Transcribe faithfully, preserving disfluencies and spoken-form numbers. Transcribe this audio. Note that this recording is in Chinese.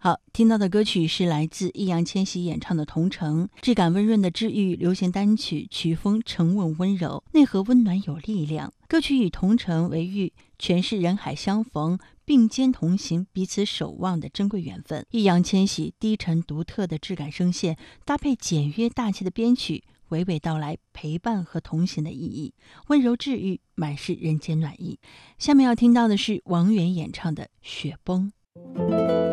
好，听到的歌曲是来自易烊千玺演唱的《同城》，质感温润的治愈流行单曲，曲风沉稳温柔，内核温暖有力量。歌曲以同城为喻，诠释人海相逢，并肩同行，彼此守望的珍贵缘分。易烊千玺低沉独特的质感声线，搭配简约大气的编曲，娓娓道来陪伴和同行的意义，温柔治愈，满是人间暖意。下面要听到的是王源演唱的《雪崩》。